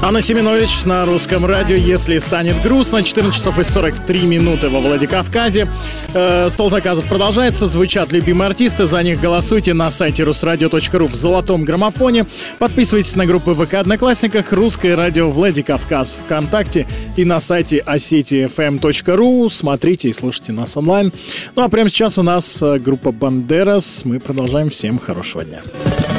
Анна Семенович на русском радио. Если станет грустно, 14 часов и 43 минуты во Владикавказе. Стол заказов продолжается. Звучат любимые артисты. За них голосуйте на сайте rusradio.ru в золотом граммофоне. Подписывайтесь на группы ВК Одноклассниках, Русское радио Владикавказ ВКонтакте и на сайте osetiafm.ru. Смотрите и слушайте нас онлайн. Ну а прямо сейчас у нас группа Бандерас. Мы продолжаем. Всем хорошего дня.